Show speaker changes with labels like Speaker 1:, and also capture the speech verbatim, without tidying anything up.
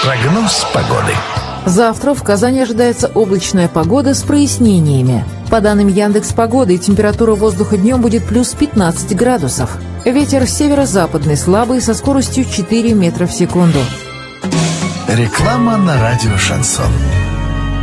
Speaker 1: Прогноз погоды.
Speaker 2: Завтра в Казани ожидается облачная погода с прояснениями. По данным Яндекс.Погоды, температура воздуха днем будет плюс пятнадцать градусов. Ветер северо-западный слабый со скоростью четыре метра в секунду.
Speaker 1: Реклама на радио «Шансон».